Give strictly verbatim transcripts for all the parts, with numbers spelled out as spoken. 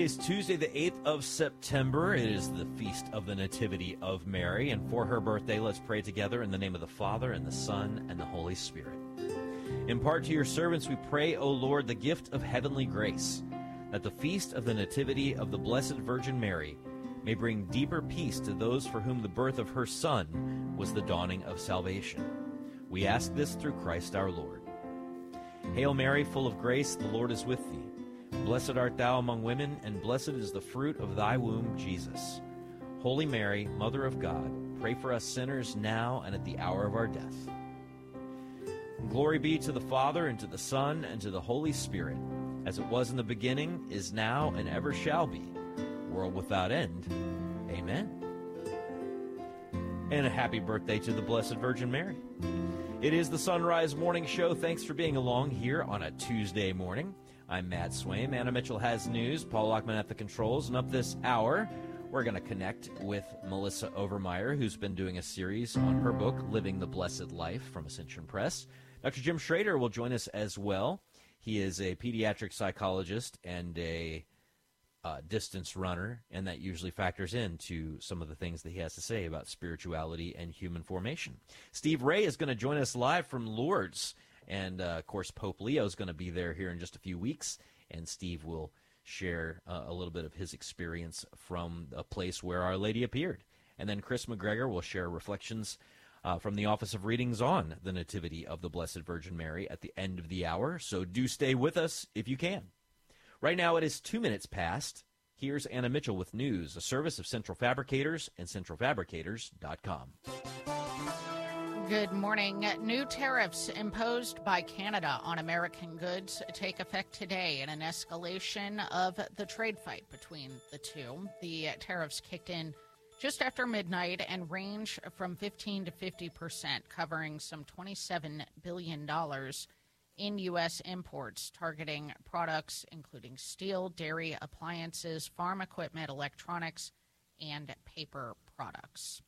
is Tuesday, the eighth of September. It is the feast of the Nativity of Mary, and for her birthday, let's pray together in the name of the Father, and the Son, and the Holy Spirit. Impart to your servants, we pray, O Lord, the gift of heavenly grace, that the feast of the Nativity of the Blessed Virgin Mary may bring deeper peace to those for whom the birth of her Son was the dawning of salvation. We ask this through Christ our Lord. Hail Mary, full of grace, the Lord is with thee. Blessed art thou among women, and blessed is the fruit of thy womb, Jesus. Holy Mary, Mother of God, pray for us sinners now and at the hour of our death. Glory be to the Father, and to the Son, and to the Holy Spirit, as it was in the beginning, is now, and ever shall be, world without end. Amen. And a happy birthday to the Blessed Virgin Mary. It is the Sunrise Morning Show. Thanks for being along here on a Tuesday morning. I'm Matt Swaim. Anna Mitchell has news. Paul Lockman at the controls. And up this hour, we're going to connect with Melissa Overmeyer, who's been doing a series on her book, Living the Blessed Life, from Ascension Press. Doctor Jim Schrader will join us as well. He is a pediatric psychologist and a uh, distance runner, and that usually factors into some of the things that he has to say about spirituality and human formation. Steve Ray is going to join us live from Lourdes. And, uh, of course, Pope Leo is going to be there here in just a few weeks, and Steve will share uh, a little bit of his experience from a place where Our Lady appeared. And then Chris McGregor will share reflections uh, from the Office of Readings on the Nativity of the Blessed Virgin Mary at the end of the hour, so do stay with us if you can. Right now it is two minutes past. Here's Anna Mitchell with news, a service of Central Fabricators and central fabricators dot com. Good morning. New tariffs imposed by Canada on American goods take effect today in an escalation of the trade fight between the two. The tariffs kicked in just after midnight and range from fifteen to fifty percent, covering some twenty-seven billion dollars in U S imports, targeting products including steel, dairy, appliances, farm equipment, electronics, and paper products.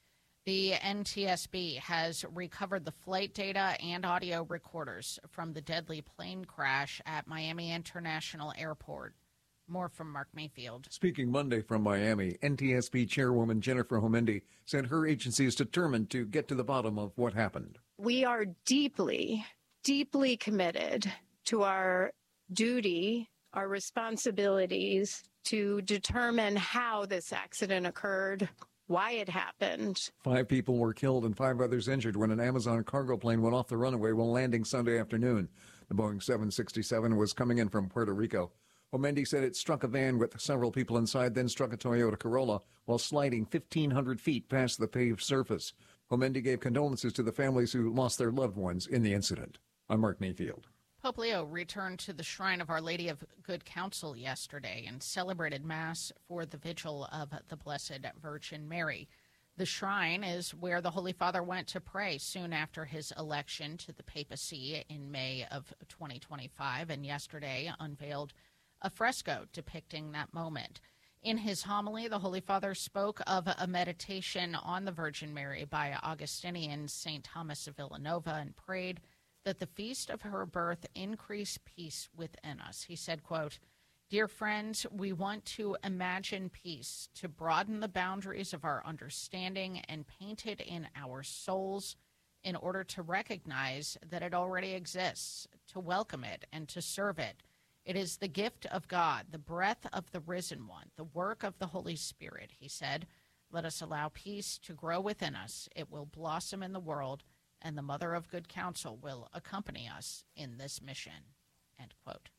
The N T S B has recovered the flight data and audio recorders from the deadly plane crash at Miami International Airport. More from Mark Mayfield. Speaking Monday from Miami, N T S B Chairwoman Jennifer Homendy said her agency is determined to get to the bottom of what happened. We are deeply, deeply committed to our duty, our responsibilities to determine how this accident occurred, why it happened. Five people were killed and five others injured when an Amazon cargo plane went off the runway while landing Sunday afternoon. The Boeing seven sixty-seven was coming in from Puerto Rico. Homendy said it struck a van with several people inside, then struck a Toyota Corolla while sliding fifteen hundred feet past the paved surface. Homendy gave condolences to the families who lost their loved ones in the incident. I'm Mark Mayfield. Pope Leo returned to the Shrine of Our Lady of Good Counsel yesterday and celebrated Mass for the Vigil of the Blessed Virgin Mary. The shrine is where the Holy Father went to pray soon after his election to the papacy in May of twenty twenty-five, and yesterday unveiled a fresco depicting that moment. In his homily, the Holy Father spoke of a meditation on the Virgin Mary by Augustinian Saint Thomas of Villanova and prayed that the feast of her birth increase peace within us. He said, quote, "Dear friends, we want to imagine peace, to broaden the boundaries of our understanding and paint it in our souls in order to recognize that it already exists, to welcome it and to serve it. It is the gift of God, the breath of the risen one, the work of the Holy Spirit," he said. "Let us allow peace to grow within us. It will blossom in the world, and the Mother of Good Counsel will accompany us in this mission," end quote.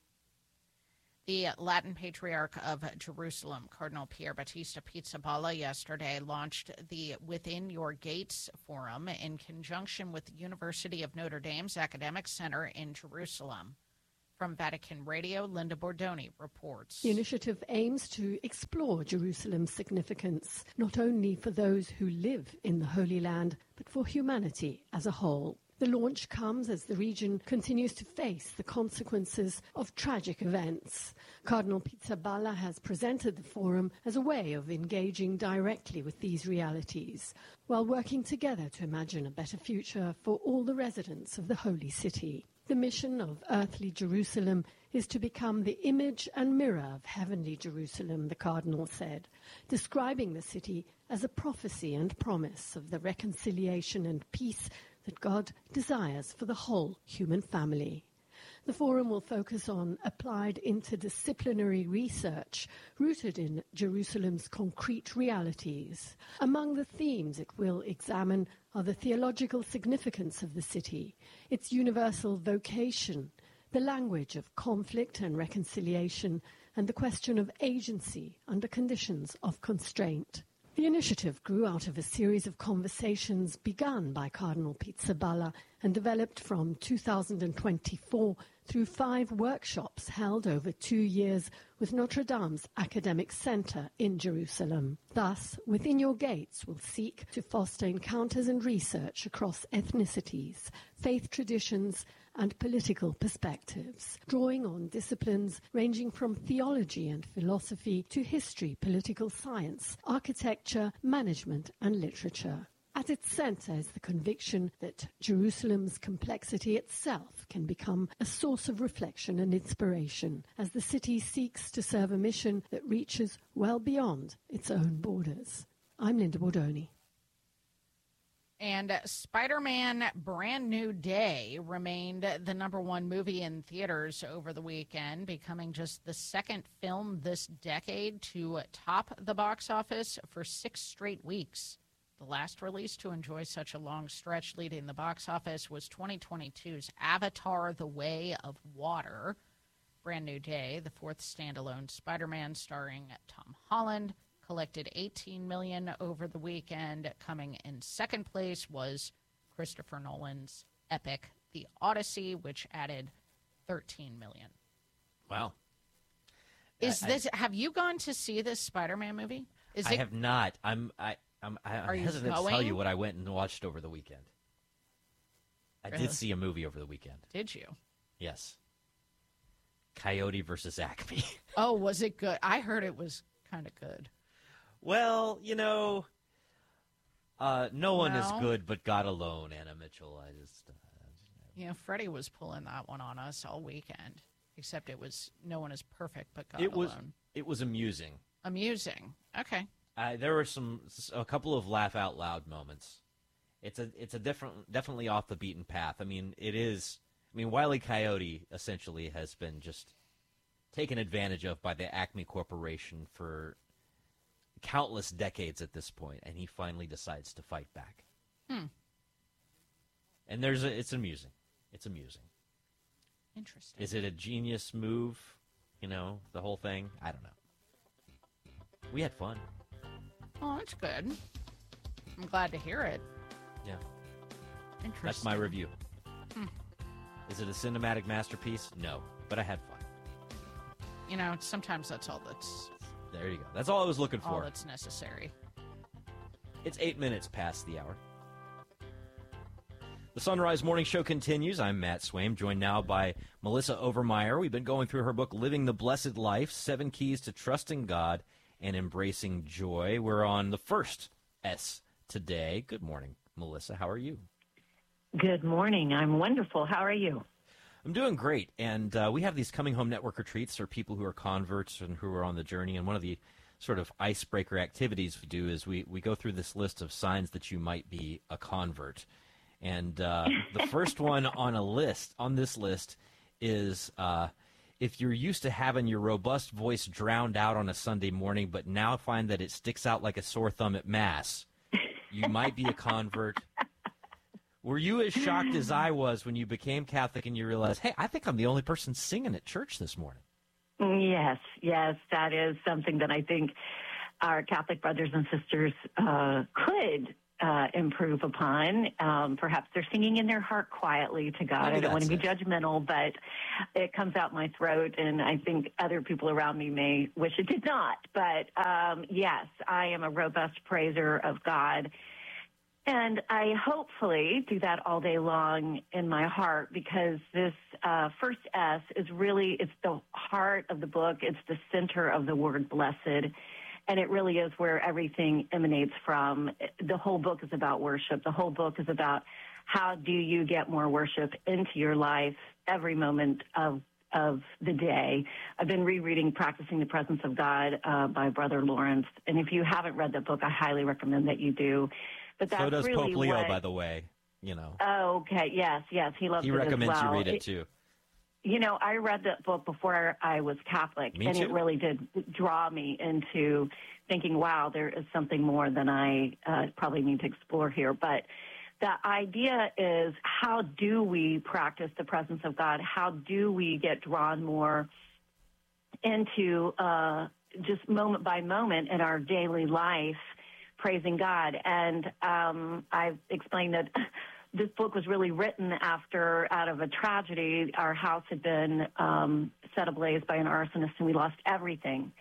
The Latin Patriarch of Jerusalem, Cardinal Pier Battista Pizzaballa, yesterday launched the Within Your Gates Forum in conjunction with the University of Notre Dame's Academic Center in Jerusalem. From Vatican Radio, Linda Bordoni reports. The initiative aims to explore Jerusalem's significance, not only for those who live in the Holy Land, but for humanity as a whole. The launch comes as the region continues to face the consequences of tragic events. Cardinal Pizzaballa has presented the forum as a way of engaging directly with these realities, while working together to imagine a better future for all the residents of the Holy City. The mission of Earthly Jerusalem is to become the image and mirror of heavenly Jerusalem, the cardinal said, describing the city as a prophecy and promise of the reconciliation and peace that God desires for the whole human family. The forum will focus on applied interdisciplinary research rooted in Jerusalem's concrete realities. Among the themes it will examine are the theological significance of the city, its universal vocation, the language of conflict and reconciliation, and the question of agency under conditions of constraint. The initiative grew out of a series of conversations begun by Cardinal Pizzaballa and developed from two thousand twenty-four through five workshops held over two years with Notre Dame's Academic Center in Jerusalem. Thus, Within Your Gates will seek to foster encounters and research across ethnicities, faith traditions, and political perspectives, drawing on disciplines ranging from theology and philosophy to history, political science, architecture, management, and literature. At its center is the conviction that Jerusalem's complexity itself can become a source of reflection and inspiration as the city seeks to serve a mission that reaches well beyond its own borders. I'm Linda Bordoni. And Spider-Man Brand New Day remained the number one movie in theaters over the weekend, becoming just the second film this decade to top the box office for six straight weeks. The last release to enjoy such a long stretch leading the box office was twenty twenty-two's Avatar: The Way of Water. Brand New Day, the fourth standalone Spider-Man starring Tom Holland, collected eighteen million dollars over the weekend. Coming in second place was Christopher Nolan's epic The Odyssey, which added thirteen million dollars. Wow. Is I, this? Have you gone to see this Spider-Man movie? Is I it, have not. I'm I I'm, I, Are I'm you hesitant to tell going? you what I went and watched over the weekend. I Really? did see a movie over the weekend. Did you? Yes. Coyote versus Acme. Oh, was it good? I heard it was kind of good. Well, you know, uh, no one is Well. good but God alone, Anna Mitchell. I just, uh, You know, Freddie was pulling that one on us all weekend, except it was no one is perfect but God it was alone. it was amusing. Amusing. Okay. Uh, there were some a couple of laugh out loud moments. It's a it's a different definitely off the beaten path. I mean, it is. I mean, Wile E. Coyote essentially has been just taken advantage of by the Acme Corporation for countless decades at this point, and he finally decides to fight back. Hmm. And there's a, it's amusing. It's amusing. Interesting. Is it a genius move? You know, the whole thing? I don't know. We had fun. Oh, that's good. I'm glad to hear it. Yeah. Interesting. That's my review. Hmm. Is it a cinematic masterpiece? No, but I had fun. You know, sometimes that's all that's There you go. That's all I was looking all for. that's necessary. It's eight minutes past the hour. The Sunrise Morning Show continues. I'm Matt Swaim, joined now by Melissa Overmeyer. We've been going through her book, Living the Blessed Life, Seven Keys to Trusting God and Embracing Joy. We're on the first S today. Good morning, Melissa. How are you? Good morning. I'm wonderful. How are you? I'm doing great. And uh, we have these Coming Home Network retreats for people who are converts and who are on the journey. And one of the sort of icebreaker activities we do is we, we go through this list of signs that you might be a convert. And uh, the first one on a list, on this list, is uh, if you're used to having your robust voice drowned out on a Sunday morning, but now find that it sticks out like a sore thumb at Mass, you might be a convert. Were you as shocked as I was when you became Catholic and you realized, hey, I think I'm the only person singing at church this morning? Yes, yes, that is something that I think our Catholic brothers and sisters uh, could uh, improve upon. Um, perhaps they're singing in their heart quietly to God. Maybe I don't want to be that's judgmental, but it comes out my throat, and I think other people around me may wish it did not. But um, yes, I am a robust praiser of God. And I hopefully do that all day long in my heart, because this uh, first S is really, it's the heart of the book. It's the center of the word blessed. And it really is where everything emanates from. The whole book is about worship. The whole book is about how do you get more worship into your life every moment of of the day. I've been rereading Practicing the Presence of God uh, by Brother Lawrence. And if you haven't read that book, I highly recommend that you do. But that's so does really Pope Leo, what, by the way, you know. Oh, okay. Yes, yes. He loves he it recommends as well. you read it, it too. You know, I read that book before I was Catholic, Me and too. it really did draw me into thinking, wow, there is something more than I uh, probably need to explore here. But the idea is, how do we practice the presence of God? How do we get drawn more into uh, just moment by moment in our daily life, praising God? And um, I've explained that this book was really written after, out of a tragedy. Our house had been um, set ablaze by an arsonist, and we lost everything.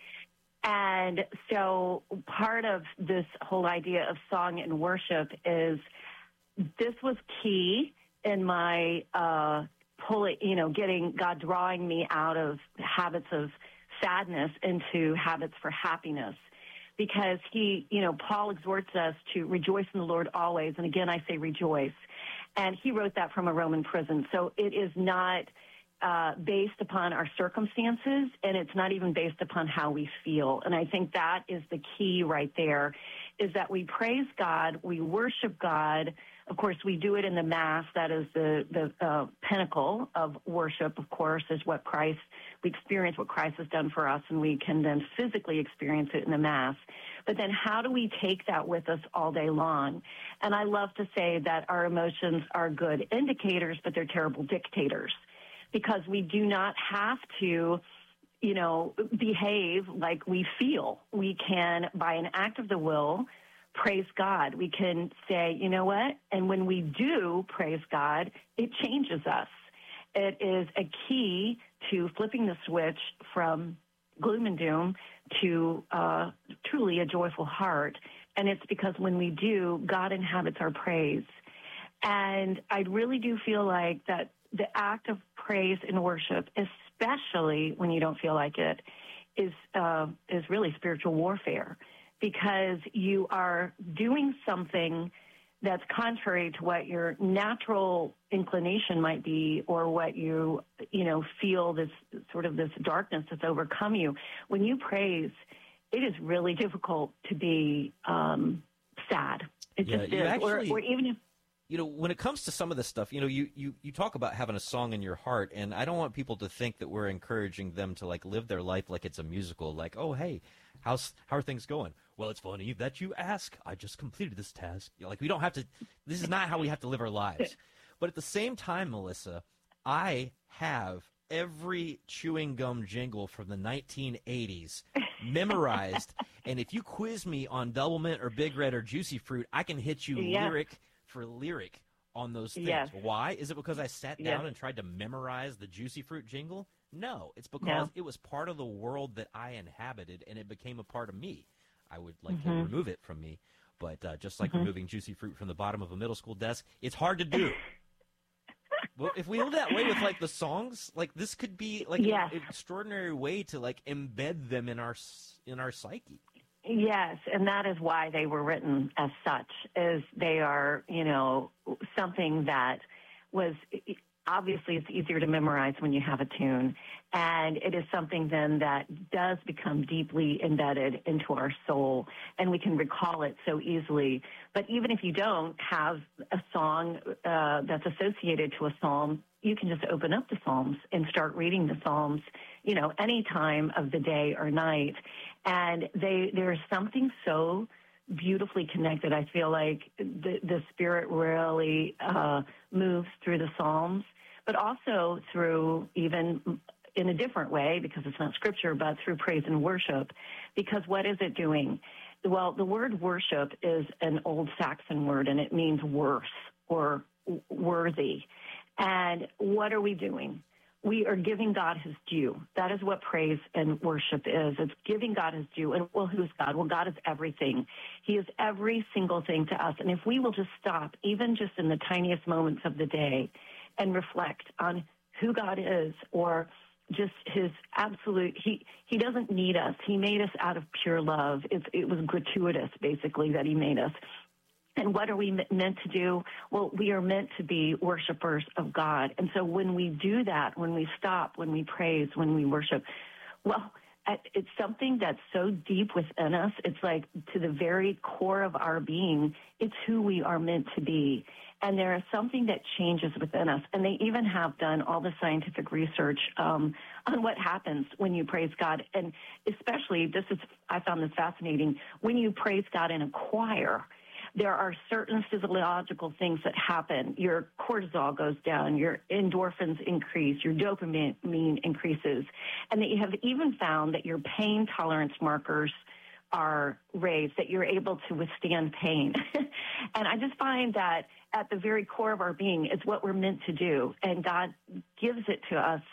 And so part of this whole idea of song and worship is this was key in my uh, pulling, you know, getting God drawing me out of habits of sadness into habits for happiness. Because he, you know, Paul exhorts us to rejoice in the Lord always. And again, I say rejoice. And he wrote that from a Roman prison. So it is not uh, based upon our circumstances, and it's not even based upon how we feel. And I think that is the key right there, is that we praise God, we worship God. Of course, we do it in the Mass. That is the, the uh, pinnacle of worship, of course, is what Christ, we experience what Christ has done for us, and we can then physically experience it in the Mass. But then how do we take that with us all day long? And I love to say that our emotions are good indicators, but they're terrible dictators, because we do not have to, you know, behave like we feel. We can, by an act of the will, praise God. We can say, you know what? And when we do praise God, it changes us. It is a key to flipping the switch from gloom and doom to uh, truly a joyful heart. And it's because when we do, God inhabits our praise. And I really do feel like that the act of praise and worship, especially when you don't feel like it, is uh, is really spiritual warfare, because you are doing something that's contrary to what your natural inclination might be, or what you, you know, feel, this sort of this darkness that's overcome you. When you praise, it is really difficult to be um, sad. It yeah, just you is. Actually, or, or even if, you know, when it comes to some of this stuff, you know, you, you, you talk about having a song in your heart, and I don't want people to think that we're encouraging them to, like, live their life like it's a musical, like, oh, hey, how's, how are things going? Well, it's funny that you ask. I just completed this task. You know, like, we don't have to, this is not how we have to live our lives. But at the same time, Melissa, I have every chewing gum jingle from the nineteen eighties memorized, and if you quiz me on Double Mint or Big Red or Juicy Fruit, I can hit you yes. lyric for lyric on those things. Yes. Why? Is it because I sat yes. down and tried to memorize the Juicy Fruit jingle? No, it's because no. it was part of the world that I inhabited, and it became a part of me. I would like mm-hmm. to remove it from me, but uh, just like mm-hmm. removing Juicy Fruit from the bottom of a middle school desk, it's hard to do. Well, if we live that way with, like, the songs, like, this could be, like, yes. an extraordinary way to, like, embed them in our in our psyche. Yes, and that is why they were written as such, is they are, you know, something that was, obviously it's easier to memorize when you have a tune, and it is something then that does become deeply embedded into our soul, and we can recall it so easily. But even if you don't have a song uh, that's associated to a psalm, you can just open up the Psalms and start reading the Psalms, you know, any time of the day or night. And they, there's something so beautifully connected. I feel like the, the Spirit really uh, moves through the Psalms, but also through, even in a different way, because it's not scripture, but through praise and worship. Because what is it doing? Well, the word worship is an old Saxon word, and it means worth or worthy. And what are we doing? We are giving God his due. That is what praise and worship is. It's giving God his due. And, well, who's God? Well, God is everything. He is every single thing to us. And if we will just stop, even just in the tiniest moments of the day, and reflect on who God is, or just his absolute, he, he doesn't need us. He made us out of pure love. It's, it was gratuitous, basically, that he made us. And what are we meant to do? Well, we are meant to be worshipers of God. And so when we do that, when we stop, when we praise, when we worship, well, it's something that's so deep within us. It's like to the very core of our being, it's who we are meant to be. And there is something that changes within us. And they even have done all the scientific research um, on what happens when you praise God. And especially, this is, I found this fascinating, when you praise God in a choir, there are certain physiological things that happen. Your cortisol goes down, your endorphins increase, your dopamine increases. And they have even found that your pain tolerance markers are raised, that you're able to withstand pain. And I just find that at the very core of our being is what we're meant to do. And God gives it to us,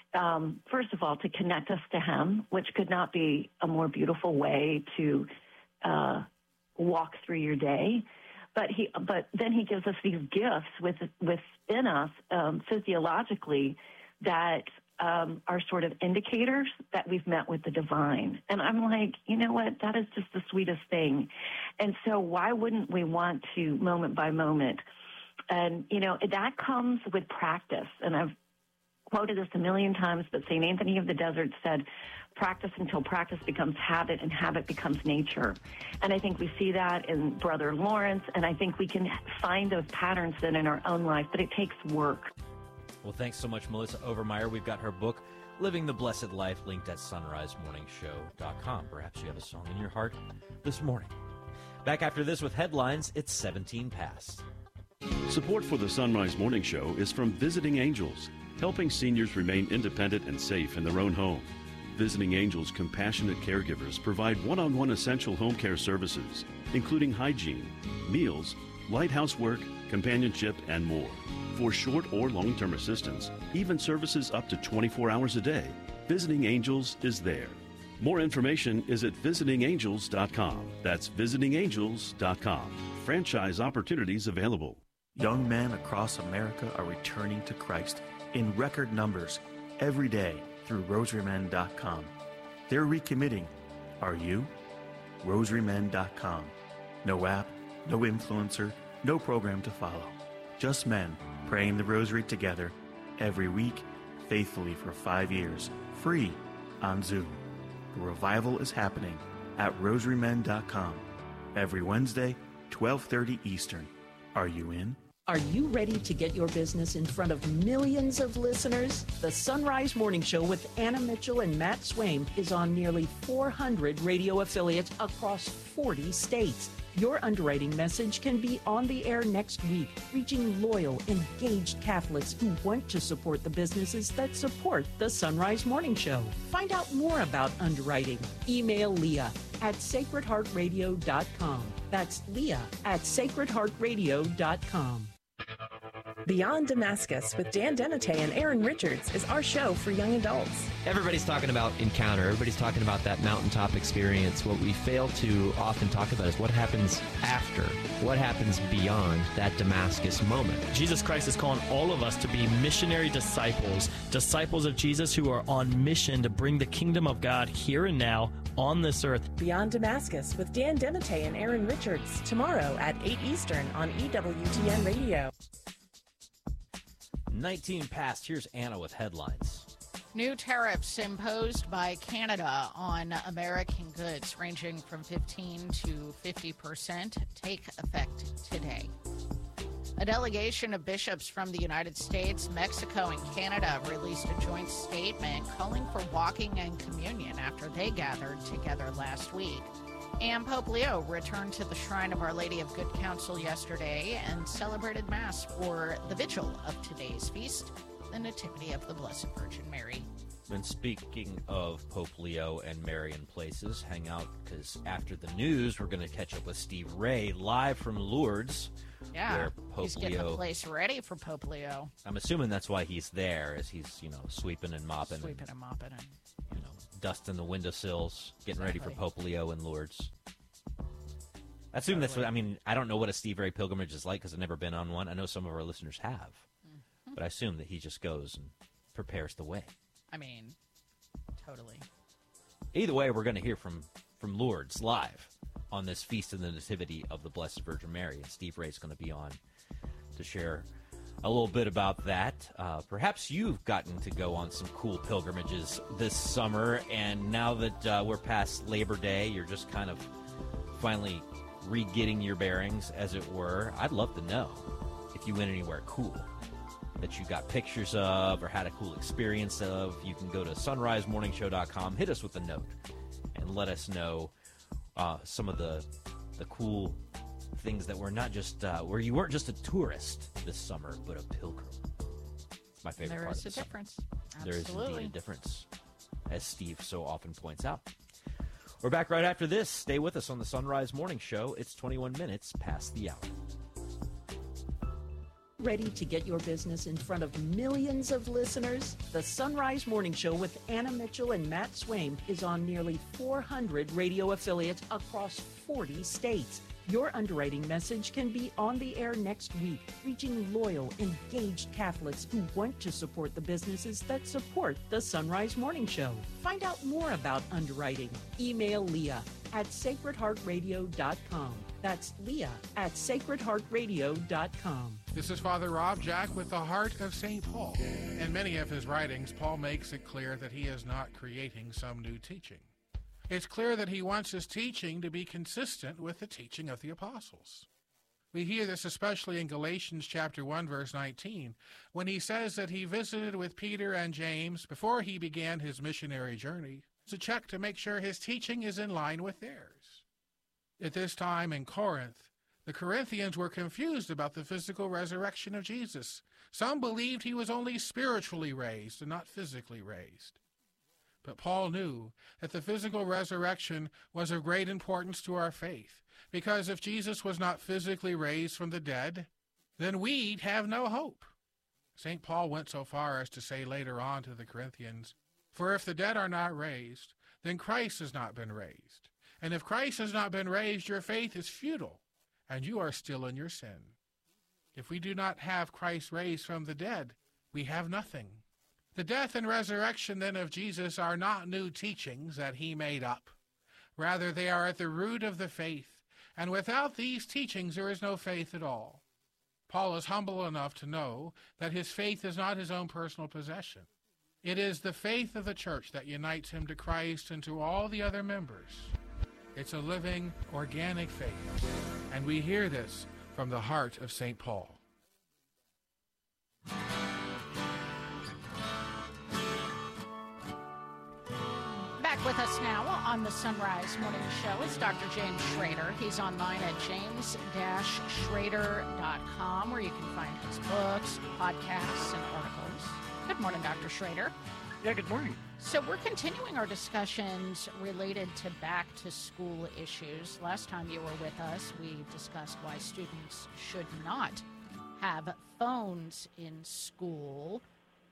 um, first of all, to connect us to Him, which could not be a more beautiful way to uh walk through your day, but he, but then he gives us these gifts with, within us, um, physiologically that, um, are sort of indicators that we've met with the divine. And I'm like, you know what? That is just the sweetest thing. And so why wouldn't we want to moment by moment? And, you know, that comes with practice. And I've quoted this a million times, but Saint Anthony of the Desert said, practice until practice becomes habit and habit becomes nature. And I think we see that in Brother Lawrence, and I think we can find those patterns then in our own life, but it takes work. Well, thanks so much, Melissa Overmeyer. We've got her book, Living the Blessed Life, linked at sunrise morning show dot com. Perhaps you have a song in your heart this morning. Back after this with headlines, it's seventeen past. Support for the Sunrise Morning Show is from Visiting Angels, helping seniors remain independent and safe in their own home. Visiting Angels compassionate caregivers provide one-on-one essential home care services, including hygiene, meals, light housework, companionship, and more. For short or long-term assistance, even services up to twenty-four hours a day, Visiting Angels is there. More information is at visiting angels dot com. That's visiting angels dot com. Franchise opportunities available. Young men across America are returning to Christ in record numbers every day through rosary men dot com. They're recommitting. Are you? rosary men dot com. No app, no influencer, no program to follow. Just men praying the rosary together every week, faithfully for five years, free on Zoom. The revival is happening at rosary men dot com every Wednesday, twelve thirty Eastern. Are you in? Are you ready to get your business in front of millions of listeners? The Sunrise Morning Show with Anna Mitchell and Matt Swaim is on nearly four hundred radio affiliates across forty states. Your underwriting message can be on the air next week, reaching loyal, engaged Catholics who want to support the businesses that support the Sunrise Morning Show. Find out more about underwriting. Email Leah at sacred heart radio dot com. That's Leah at sacred heart radio dot com. Beyond Damascus with Dan Denate and Aaron Richards is our show for young adults. Everybody's talking about encounter. Everybody's talking about that mountaintop experience. What we fail to often talk about is what happens after, what happens beyond that Damascus moment. Jesus Christ is calling all of us to be missionary disciples, disciples of Jesus who are on mission to bring the kingdom of God here and now on this earth. Beyond Damascus with Dan Denate and Aaron Richards, tomorrow at eight Eastern on E W T N Radio. nineteen past. Here's Anna with headlines. New tariffs imposed by Canada on American goods ranging from fifteen to fifty percent take effect today. A delegation of bishops from the United States, Mexico, and Canada released a joint statement calling for walking and communion after they gathered together last week. And Pope Leo returned to the Shrine of Our Lady of Good Counsel yesterday and celebrated Mass for the vigil of today's feast, the Nativity of the Blessed Virgin Mary. And speaking of Pope Leo and Marian places, hang out, because after the news, we're going to catch up with Steve Ray live from Lourdes. Yeah, where Pope he's getting Leo, the place ready for Pope Leo. I'm assuming that's why he's there, as he's, you know, sweeping and mopping. Sweeping and, and mopping and... you know, dusting the windowsills, getting Exactly. ready for Pope Leo in Lourdes. I assume that's what, I mean, I don't know what a Steve Ray pilgrimage is like because I've never been on one. I know some of our listeners have. Mm-hmm. But I assume that he just goes and prepares the way. I mean, totally. Either way, we're going to hear from, from Lourdes live on this Feast of the Nativity of the Blessed Virgin Mary. And Steve Ray's going to be on to share a little bit about that. Uh, perhaps you've gotten to go on some cool pilgrimages this summer, and now that uh, we're past Labor Day, you're just kind of finally re-getting your bearings, as it were. I'd love to know if you went anywhere cool that you got pictures of or had a cool experience of. You can go to sunrise morning show dot com, hit us with a note, and let us know uh, some of the the cool things that were not just uh, where you weren't just a tourist this summer, but a pilgrim. It's my favorite there part is of the a difference. Summer. There is Absolutely. indeed a difference, as Steve so often points out. We're back right after this. Stay with us on the Sunrise Morning Show. It's twenty-one minutes past the hour. Ready to get your business in front of millions of listeners? The Sunrise Morning Show with Anna Mitchell and Matt Swaim is on nearly four hundred radio affiliates across forty states. Your underwriting message can be on the air next week, reaching loyal, engaged Catholics who want to support the businesses that support the Sunrise Morning Show. Find out more about underwriting. Email Leah at sacred heart radio dot com. That's Leah at sacred heart radio dot com. This is Father Rob Jack with the Heart of Saint Paul. In many of his writings, Paul makes it clear that he is not creating some new teaching. It's clear that he wants his teaching to be consistent with the teaching of the apostles. We hear this especially in Galatians chapter one, verse nineteen, when he says that he visited with Peter and James before he began his missionary journey to check to make sure his teaching is in line with theirs. At this time in Corinth, the Corinthians were confused about the physical resurrection of Jesus. Some believed he was only spiritually raised and not physically raised. But Paul knew that the physical resurrection was of great importance to our faith, because if Jesus was not physically raised from the dead, then we'd have no hope. Saint Paul went so far as to say later on to the Corinthians, "For if the dead are not raised, then Christ has not been raised. And if Christ has not been raised, your faith is futile, and you are still in your sin. If we do not have Christ raised from the dead, we have nothing." The death and resurrection, then, of Jesus are not new teachings that he made up. Rather, they are at the root of the faith, and without these teachings there is no faith at all. Paul is humble enough to know that his faith is not his own personal possession. It is the faith of the church that unites him to Christ and to all the other members. It's a living, organic faith, and we hear this from the heart of Saint Paul. Back with us now on the Sunrise Morning Show is Doctor James Schrader. He's online at james dash schrader dot com, where you can find his books, podcasts, and articles. Good morning, Doctor Schrader. Yeah, good morning. So we're continuing our discussions related to back-to-school issues. Last time you were with us, we discussed why students should not have phones in school.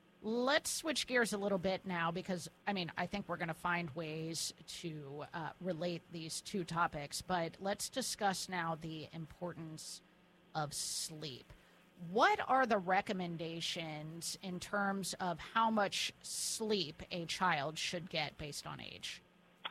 Let's switch gears a little bit now because, I mean, I think we're going to find ways to uh, relate these two topics, but let's discuss now the importance of sleep. What are the recommendations in terms of how much sleep a child should get based on age?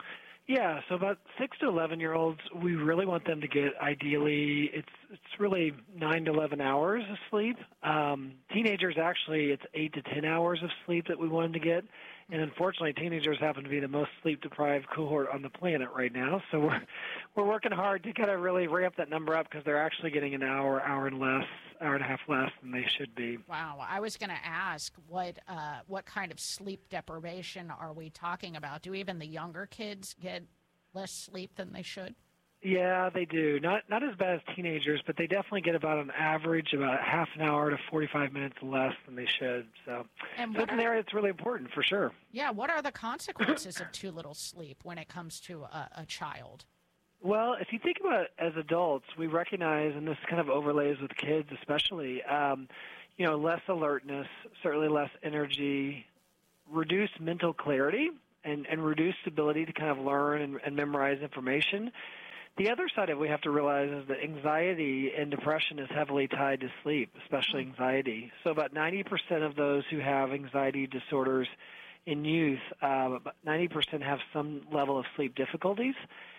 Yeah, so about six to eleven-year-olds, we really want them to get, ideally, it's it's really nine to eleven hours of sleep. Um, teenagers, actually, it's eight to ten hours of sleep that we want them to get. And unfortunately, teenagers happen to be the most sleep-deprived cohort on the planet right now. So we're we're working hard to kind of really ramp that number up because they're actually getting an hour, hour and less, hour and a half less than they should be. Wow. I was going to ask what uh, what kind of sleep deprivation are we talking about? Do even the younger kids get less sleep than they should? Yeah, they do. Not not as bad as teenagers, but they definitely get about an average, about half an hour to forty-five minutes less than they should. So, and so it's an area that's really important for sure. Yeah, what are the consequences of too little sleep when it comes to a, a child? Well, if you think about it as adults, we recognize, and this kind of overlays with kids especially, um, you know, less alertness, certainly less energy, reduced mental clarity, and, and reduced ability to kind of learn and, and memorize information. The other side of it we have to realize is that anxiety and depression is heavily tied to sleep, especially anxiety. So about ninety percent of those who have anxiety disorders in youth, uh, about ninety percent have some level of sleep difficulties.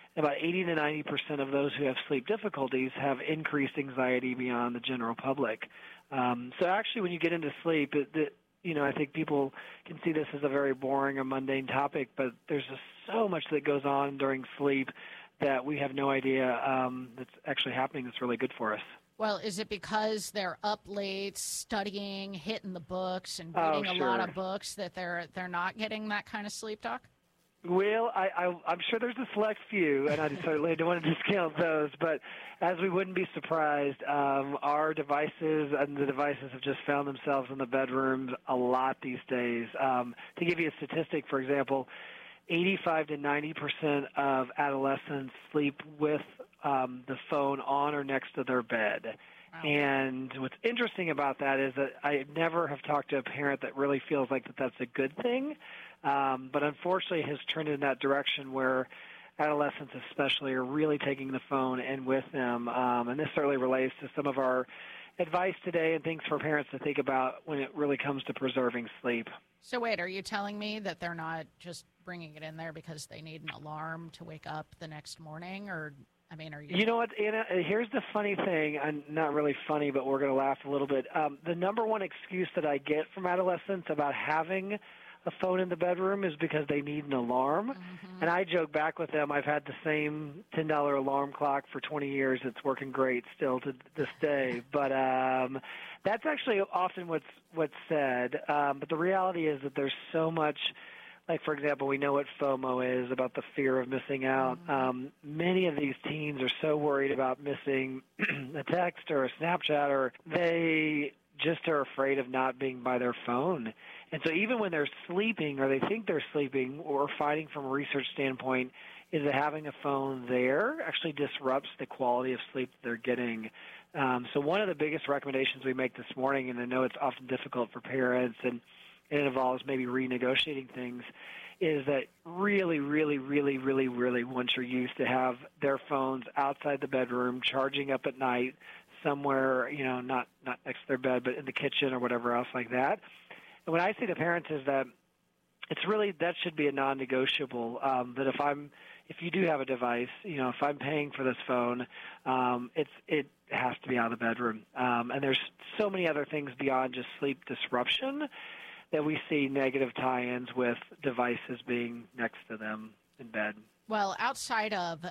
about eighty to ninety percent of those who have sleep difficulties have increased anxiety beyond the general public. Um, so actually, when you get into sleep, it, it, you know, I think people can see this as a very boring or mundane topic, but there's just so much that goes on during sleep that we have no idea um, that's actually happening that's really good for us. Well, is it because they're up late studying, hitting the books, and Oh, reading a lot sure. of books that they're they're not getting that kind of sleep, Doc? Well, I, I, I'm sure there's a select few, and I certainly don't want to discount those, but as we wouldn't be surprised, um, our devices and the devices have just found themselves in the bedrooms a lot these days. Um, to give you a statistic, for example, eighty-five to ninety percent of adolescents sleep with um, the phone on or next to their bed. Wow. And what's interesting about that is that I never have talked to a parent that really feels like that that's a good thing. Um, but unfortunately, it has trended in that direction where adolescents especially are really taking the phone in with them. Um, and this certainly relates to some of our advice today and things for parents to think about when it really comes to preserving sleep. So wait, are you telling me that they're not just bringing it in there because they need an alarm to wake up the next morning? Or, I mean, are you... You know what, Anna, here's the funny thing, and not really funny, but we're going to laugh a little bit. Um, the number one excuse that I get from adolescents about having a phone in the bedroom is because they need an alarm. Mm-hmm. And I joke back with them, I've had the same ten dollar alarm clock for twenty years. It's working great still to this day. But um, that's actually often what's, what's said. Um, but the reality is that there's so much, like, for example, we know what FOMO is, about the fear of missing out. Mm-hmm. Um, many of these teens are so worried about missing a text or a Snapchat, or they just are afraid of not being by their phone. And so even when they're sleeping or they think they're sleeping, what we're finding from a research standpoint is that having a phone there actually disrupts the quality of sleep that they're getting. Um, so one of the biggest recommendations we make this morning, and I know it's often difficult for parents and it involves maybe renegotiating things, is that really, really, really, really, really want your youth to have their phones outside the bedroom, charging up at night somewhere, you know, not, not next to their bed, but in the kitchen or whatever else like that. And what I say to parents is that it's really, that should be a non-negotiable, um, that if I'm, if you do have a device, you know, if I'm paying for this phone, um, it's, it has to be out of the bedroom. Um, and there's so many other things beyond just sleep disruption that we see negative tie-ins with devices being next to them in bed. Well, outside of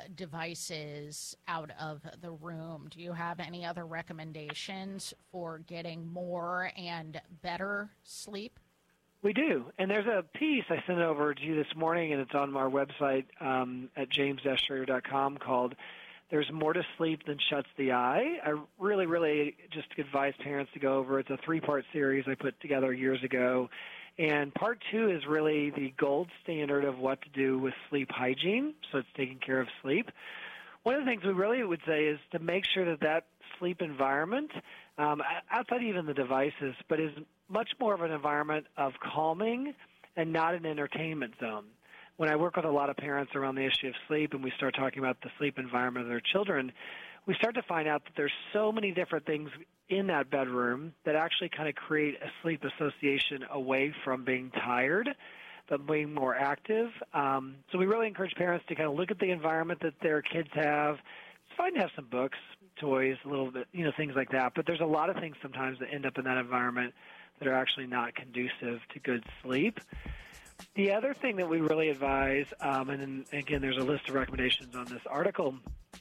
devices out of the room, do you have any other recommendations for getting more and better sleep? We do. And there's a piece I sent over to you this morning, and it's on our website um, at james dash schrader dot com called There's More to Sleep Than Shuts the Eye. I really, really just advise parents to go over. It's a three-part series I put together years ago. And part two is really the gold standard of what to do with sleep hygiene, so it's taking care of sleep. One of the things we really would say is to make sure that that sleep environment, um, outside even the devices, but is much more of an environment of calming and not an entertainment zone. When I work with a lot of parents around the issue of sleep and we start talking about the sleep environment of their children, we start to find out that there's so many different things in that bedroom that actually kind of create a sleep association away from being tired, but being more active. Um, so we really encourage parents to kind of look at the environment that their kids have. It's fine to have some books, toys, a little bit, you know, things like that. But there's a lot of things sometimes that end up in that environment that are actually not conducive to good sleep. The other thing that we really advise, um, and then, again, there's a list of recommendations on this article,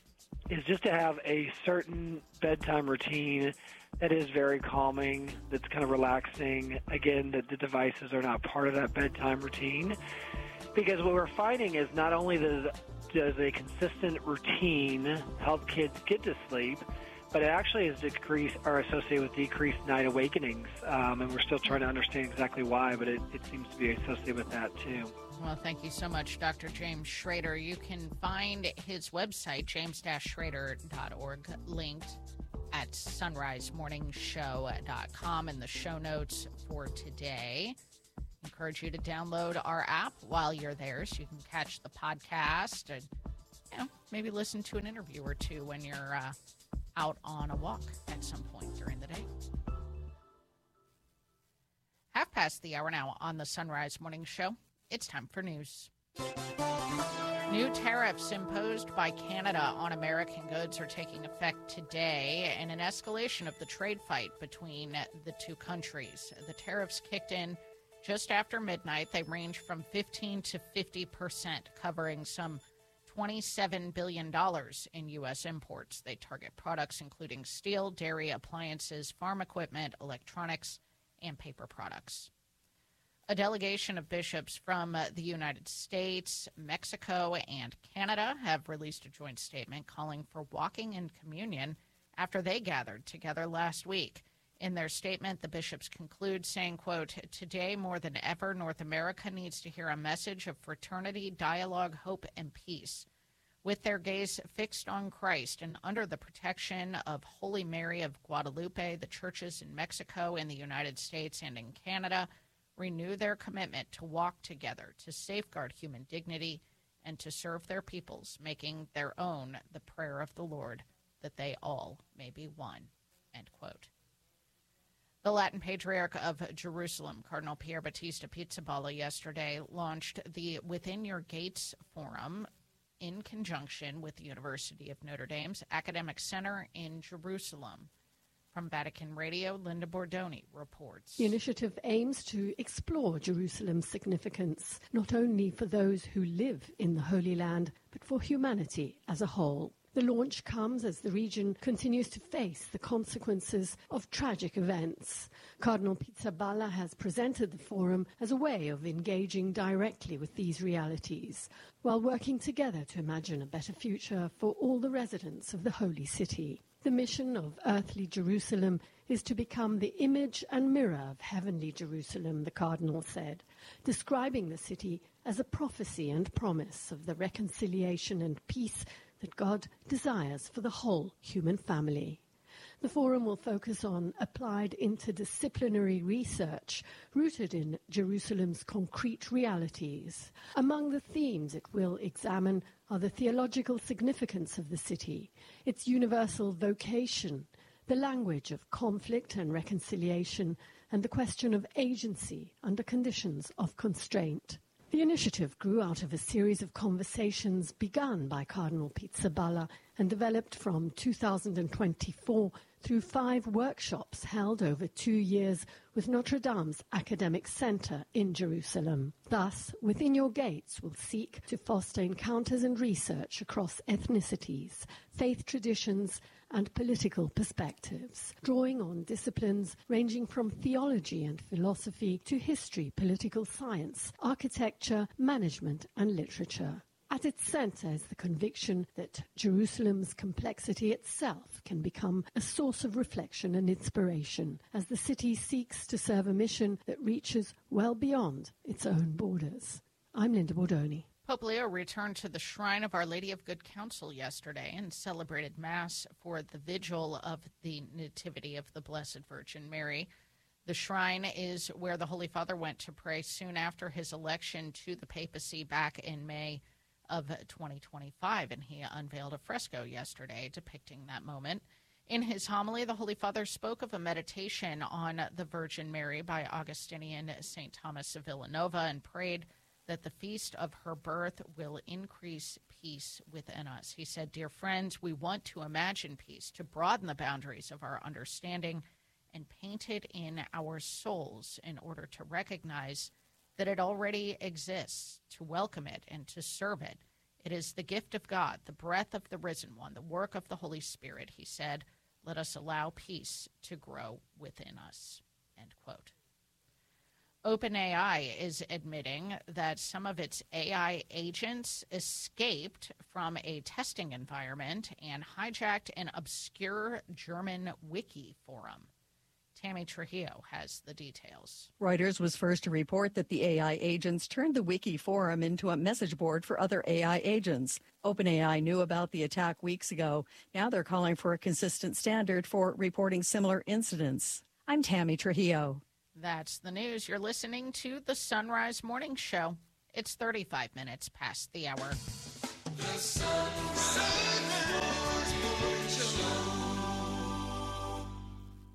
is just to have a certain bedtime routine that is very calming, that's kind of relaxing. Again, that the devices are not part of that bedtime routine. Because what we're finding is not only does, does a consistent routine help kids get to sleep, but it actually is decreased or associated with decreased night awakenings. Um, and we're still trying to understand exactly why, but it, it seems to be associated with that too. Well, thank you so much, Doctor James Schrader. You can find his website, james dash schrader dot org, linked at sunrise morning show dot com in the show notes for today. Encourage you to download our app while you're there so you can catch the podcast and, you know, maybe listen to an interview or two when you're uh, out on a walk at some point during the day. Half past the hour now on the Sunrise Morning Show. It's time for news. New tariffs imposed by Canada on American goods are taking effect today in an escalation of the trade fight between the two countries. The tariffs kicked in just after midnight. They range from fifteen to fifty percent, covering some twenty-seven billion dollars in U S imports. They target products including steel, dairy, appliances, farm equipment, electronics, and paper products. A delegation of bishops from uh, the United States, Mexico, and Canada have released a joint statement calling for walking in communion after they gathered together last week. In their statement, the bishops conclude saying, quote, "Today more than ever, North America needs to hear a message of fraternity, dialogue, hope, and peace. With their gaze fixed on Christ and under the protection of Holy Mary of Guadalupe, the churches in Mexico, in the United States, and in Canada renew their commitment to walk together, to safeguard human dignity, and to serve their peoples, making their own the prayer of the Lord, that they all may be one," end quote. The Latin Patriarch of Jerusalem, Cardinal Pier Battista Pizzaballa, yesterday launched the Within Your Gates Forum in conjunction with the University of Notre Dame's Academic Center in Jerusalem. From Vatican Radio, Linda Bordoni reports. The initiative aims to explore Jerusalem's significance, not only for those who live in the Holy Land, but for humanity as a whole. The launch comes as the region continues to face the consequences of tragic events. Cardinal Pizzaballa has presented the forum as a way of engaging directly with these realities, while working together to imagine a better future for all the residents of the Holy City. The mission of earthly Jerusalem is to become the image and mirror of heavenly Jerusalem, the Cardinal said, describing the city as a prophecy and promise of the reconciliation and peace that God desires for the whole human family. The forum will focus on applied interdisciplinary research rooted in Jerusalem's concrete realities. Among the themes it will examine are the theological significance of the city, its universal vocation, the language of conflict and reconciliation, and the question of agency under conditions of constraint. The initiative grew out of a series of conversations begun by Cardinal Pizzaballa and developed from two thousand twenty-four through five workshops held over two years with Notre Dame's Academic Center in Jerusalem. Thus, Within Your Gates will seek to foster encounters and research across ethnicities, faith traditions, and political perspectives, drawing on disciplines ranging from theology and philosophy to history, political science, architecture, management, and literature. At its center is the conviction that Jerusalem's complexity itself can become a source of reflection and inspiration as the city seeks to serve a mission that reaches well beyond its own borders. I'm Linda Bordoni. Pope Leo returned to the Shrine of Our Lady of Good Counsel yesterday and celebrated Mass for the vigil of the Nativity of the Blessed Virgin Mary. The shrine is where the Holy Father went to pray soon after his election to the papacy back in May of twenty twenty-five, and he unveiled a fresco yesterday depicting that moment. In his homily, the Holy Father spoke of a meditation on the Virgin Mary by Augustinian Saint Thomas of Villanova and prayed that the feast of her birth will increase peace within us. He said, "Dear friends, we want to imagine peace, to broaden the boundaries of our understanding and paint it in our souls in order to recognize that it already exists, to welcome it and to serve it. It is the gift of God, the breath of the risen one, the work of the Holy Spirit," he said. "Let us allow peace to grow within us," end quote. OpenAI is admitting that some of its A I agents escaped from a testing environment and hijacked an obscure German wiki forum. Tammy Trujillo has the details. Reuters was first to report that the A I agents turned the wiki forum into a message board for other A I agents. OpenAI knew about the attack weeks ago. Now they're calling for a consistent standard for reporting similar incidents. I'm Tammy Trujillo. That's the news. You're listening to the Sunrise Morning Show. It's thirty-five minutes past the hour. The Sunrise Morning Show.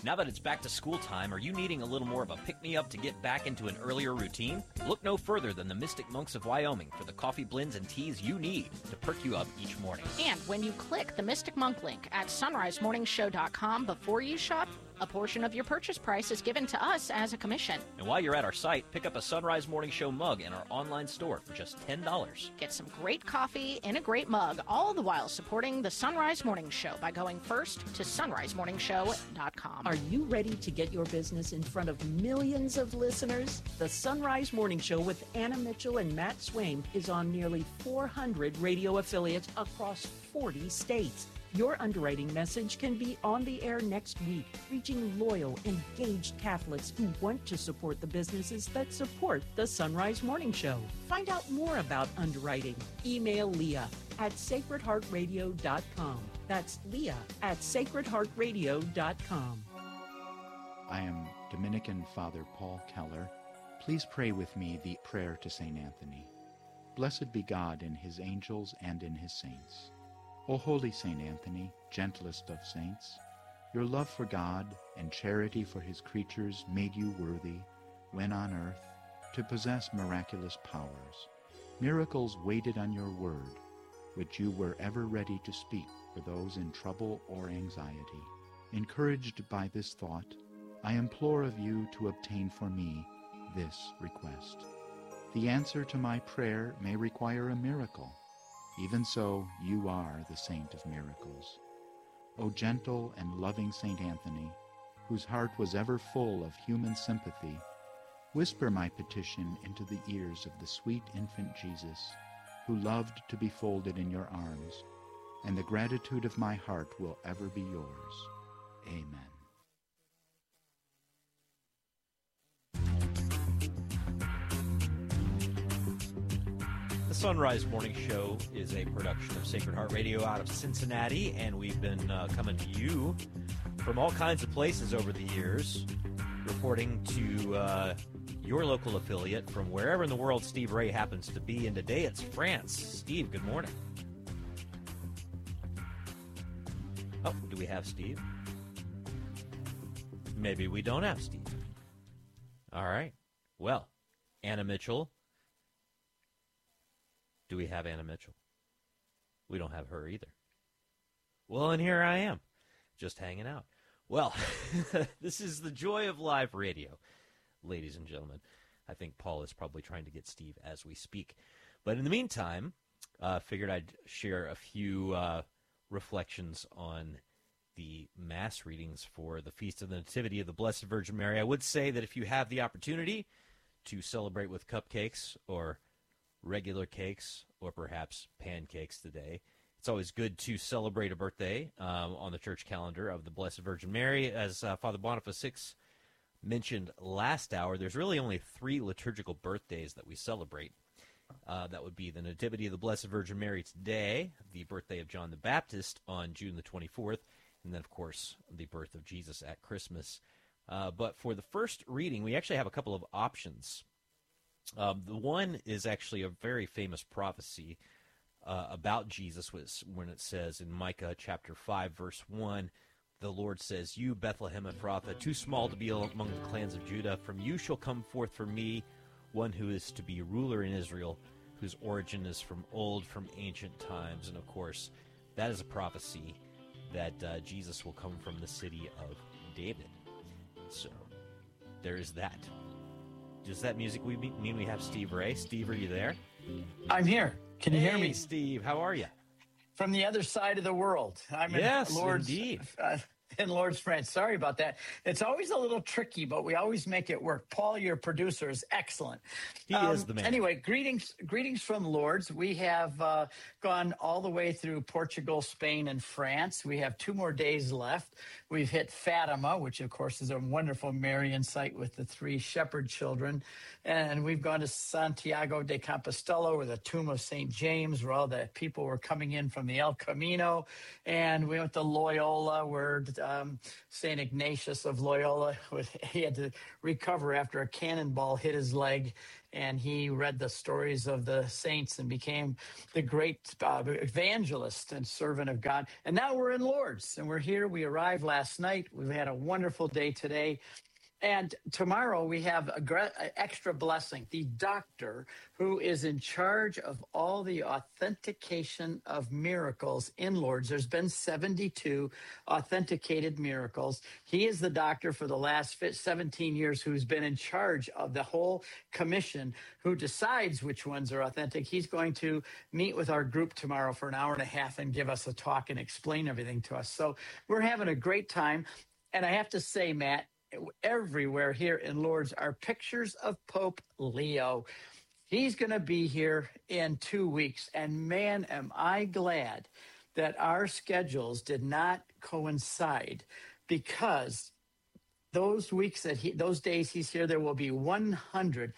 Now that it's back to school time, are you needing a little more of a pick-me-up to get back into an earlier routine? Look no further than the Mystic Monks of Wyoming for the coffee blends and teas you need to perk you up each morning. And when you click the Mystic Monk link at sunrise morning show dot com before you shop, a portion of your purchase price is given to us as a commission. And while you're at our site, pick up a Sunrise Morning Show mug in our online store for just ten dollars. Get some great coffee in a great mug, all the while supporting the Sunrise Morning Show by going first to sunrise morning show dot com. Are you ready to get your business in front of millions of listeners? The Sunrise Morning Show with Anna Mitchell and Matt Swaim is on nearly four hundred radio affiliates across forty states. Your underwriting message can be on the air next week, reaching loyal, engaged Catholics who want to support the businesses that support the Sunrise Morning Show. Find out more about underwriting. Email Leah at sacred heart radio dot com. That's Leah at sacred heart radio dot com. I am Dominican Father Paul Keller. Please pray with me the prayer to Saint Anthony. Blessed be God in his angels and in his saints. O holy Saint Anthony, gentlest of saints, your love for God and charity for his creatures made you worthy, when on earth, to possess miraculous powers. Miracles waited on your word, which you were ever ready to speak for those in trouble or anxiety. Encouraged by this thought, I implore of you to obtain for me this request. The answer to my prayer may require a miracle. Even so, you are the saint of miracles. O gentle and loving Saint Anthony, whose heart was ever full of human sympathy, whisper my petition into the ears of the sweet infant Jesus, who loved to be folded in your arms, and the gratitude of my heart will ever be yours. Amen. The Sunrise Morning Show is a production of Sacred Heart Radio out of Cincinnati, and we've been uh, coming to you from all kinds of places over the years, reporting to uh, your local affiliate from wherever in the world Steve Ray happens to be. And today it's France. Steve, good morning. Oh, do we have Steve? Maybe we don't have Steve. All right. Well, Anna Mitchell. Do we have Anna Mitchell? We don't have her either. Well, and here I am, just hanging out. Well, this is the joy of live radio, ladies and gentlemen. I think Paul is probably trying to get Steve as we speak. But in the meantime, I uh, figured I'd share a few uh, reflections on the Mass readings for the Feast of the Nativity of the Blessed Virgin Mary. I would say that if you have the opportunity to celebrate with cupcakes or regular cakes or perhaps pancakes today, it's always good to celebrate a birthday um, on the church calendar of the Blessed Virgin Mary. As uh, Father Boniface the Sixth mentioned last hour, there's really only three liturgical birthdays that we celebrate. Uh, that would be the Nativity of the Blessed Virgin Mary today, the birthday of John the Baptist on June the twenty-fourth, and then, of course, the birth of Jesus at Christmas. Uh, but for the first reading, we actually have a couple of options. Um, the one is actually a very famous prophecy uh, about Jesus was when it says in Micah chapter five, verse one, the Lord says, "You, Bethlehem Ephrathah, too small to be among the clans of Judah, from you shall come forth for me one who is to be ruler in Israel, whose origin is from old, from ancient times." And of course, that is a prophecy that uh, Jesus will come from the city of David. So there is that. Does that music we mean we have Steve Ray? Steve, are you there? I'm here. Can you hey, hear me? Steve, how are you? From the other side of the world. I'm yes, in Lourdes, indeed. Uh, in Lourdes, France. Sorry about that. It's always a little tricky, but we always make it work. Paul, your producer, is excellent. He um, is the man. Anyway, greetings greetings from Lourdes. We have uh, gone all the way through Portugal, Spain, and France. We have two more days left. We've hit Fatima, which, of course, is a wonderful Marian site with the three shepherd children. And we've gone to Santiago de Compostela, where the tomb of Saint James, where all the people were coming in from the El Camino. And we went to Loyola, where um, Saint Ignatius of Loyola. He had to recover after a cannonball hit his leg, and he read the stories of the saints and became the great uh, evangelist and servant of God. And now we're in Lourdes, and we're here. We arrived last night. We've had a wonderful day today. And tomorrow we have a gra- extra blessing. The doctor who is in charge of all the authentication of miracles in Lourdes. There's been seventy-two authenticated miracles. He is the doctor for the last seventeen years who's been in charge of the whole commission who decides which ones are authentic. He's going to meet with our group tomorrow for an hour and a half and give us a talk and explain everything to us. So we're having a great time. And I have to say, Matt, everywhere here in Lourdes are pictures of Pope Leo. He's going to be here in two weeks. And man, am I glad that our schedules did not coincide, because those weeks that he, those days he's here, there will be one hundred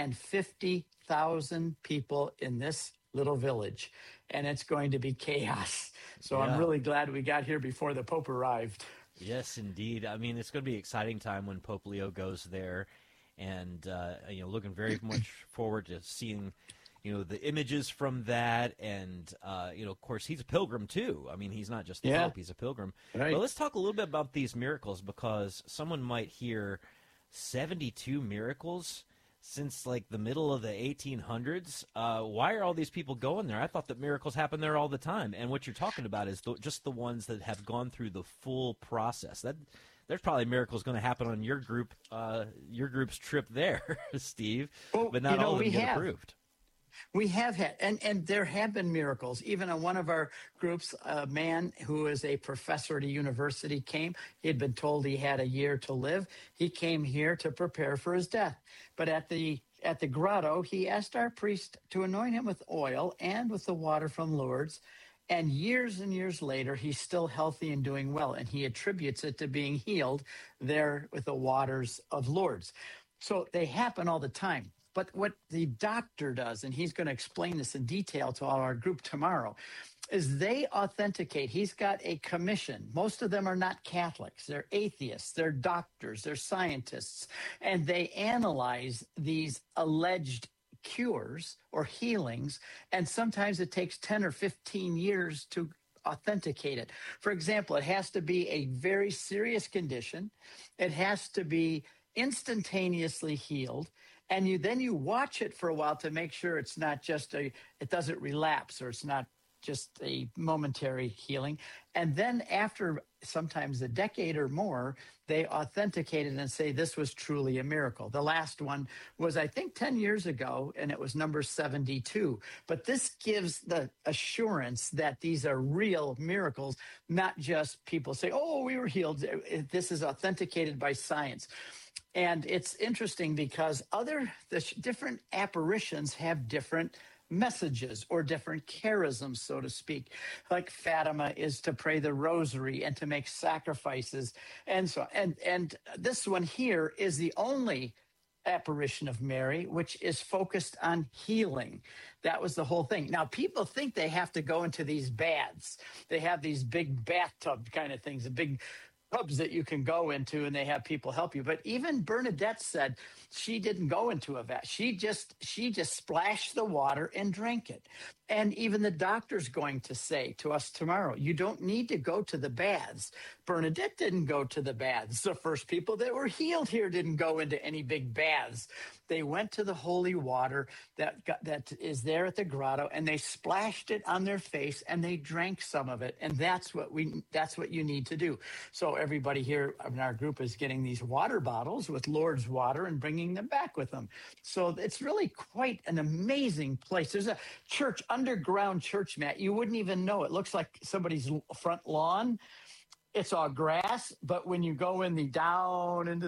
fifty thousand people in this little village, and it's going to be chaos. So yeah. I'm really glad we got here before the Pope arrived. Yes, indeed. I mean, it's going to be an exciting time when Pope Leo goes there, and uh, you know, looking very much forward to seeing, you know, the images from that, and uh, you know, of course, he's a pilgrim too. I mean, he's not just the yeah. Pope; he's a pilgrim. Right. But let's talk a little bit about these miracles, because someone might hear seventy-two miracles since like the middle of the eighteen hundreds. Uh, why are all these people going there? I thought that miracles happen there all the time. And what you're talking about is the, just the ones that have gone through the full process. That there's probably miracles going to happen on your group, uh, your group's trip there, Steve. Well, but not you know, all of them we get have. approved. We have had, and, and there have been miracles. Even on one of our groups, a man who is a professor at a university came. He had been told he had a year to live. He came here to prepare for his death. But at the at the grotto, he asked our priest to anoint him with oil and with the water from Lourdes. And years and years later, he's still healthy and doing well. And he attributes it to being healed there with the waters of Lourdes. So they happen all the time. But what the doctor does, and he's going to explain this in detail to all our group tomorrow, is they authenticate. He's got a commission. Most of them are not Catholics. They're atheists. They're doctors. They're scientists. And they analyze these alleged cures or healings, and sometimes it takes ten or fifteen years to authenticate it. For example, it has to be a very serious condition. It has to be instantaneously healed. And you then you watch it for a while to make sure it's not just a, it doesn't relapse, or it's not just a momentary healing. And then after sometimes a decade or more, they authenticate it and say this was truly a miracle. The last one was, I think, ten years ago, and it was number seventy-two. But this gives the assurance that these are real miracles, not just people say, oh, we were healed. This is authenticated by science. And it's interesting because other the different apparitions have different messages or different charisms, so to speak. Like Fatima is to pray the rosary and to make sacrifices. And so, and, and this one here is the only apparition of Mary, which is focused on healing. That was the whole thing. Now, people think they have to go into these baths. They have these big bathtub kind of things, a big pubs that you can go into, and they have people help you. But even Bernadette said she didn't go into a vat. She just she just splashed the water and drank it. And even the doctor's going to say to us tomorrow, you don't need to go to the baths. Bernadette didn't go to the baths. The first people that were healed here didn't go into any big baths. They went to the holy water that got, that is there at the grotto, and they splashed it on their face, and they drank some of it. And that's what we that's what you need to do. So everybody here in our group is getting these water bottles with Lourdes water and bringing them back with them. So it's really quite an amazing place. There's a church, underground church, Matt. You wouldn't even know. It looks like somebody's front lawn. It's all grass, but when you go in the down into the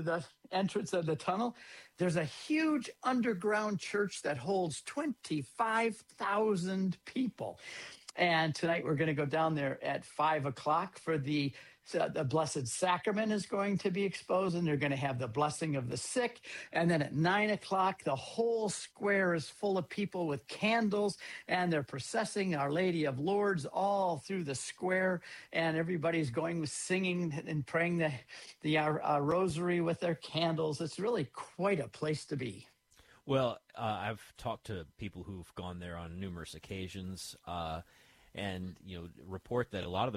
entrance of the tunnel, there's a huge underground church that holds twenty-five thousand people. And tonight we're going to go down there at five o'clock for the So the Blessed Sacrament is going to be exposed, and they're going to have the blessing of the sick. And then at nine o'clock, the whole square is full of people with candles, and they're processing Our Lady of Lourdes all through the square. And everybody's going singing and praying the, the uh, uh, rosary with their candles. It's really quite a place to be. Well, uh, I've talked to people who've gone there on numerous occasions, uh, and, you know, report that a lot of the